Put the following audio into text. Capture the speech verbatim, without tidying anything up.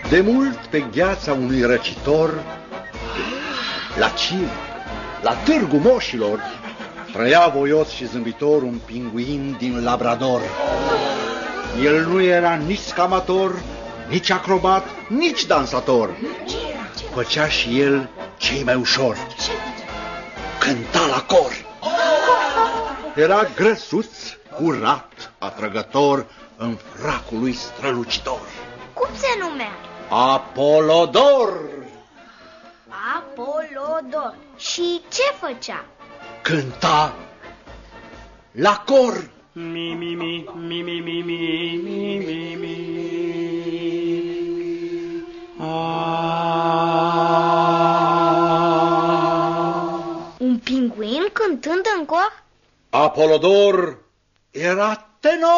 De mult pe gheața unui răcitor, la Cim, la Târgu Moșilor, trăia voios și zâmbitor un pinguin din Labrador. El nu era nici scamator, nici acrobat, nici dansator. Făcea și el ce-i mai ușor: cânta la cor. Era grăsuț, curat, atrăgător, în fracul lui strălucitor. Cum se numea? Apolodor. Apolodor. Și ce făcea? Cânta la cor. Mi, mi, mi, mi, mi, mi, mi, mi, mi, mi. Un pinguin cântând în cor? Apolodor era tenor.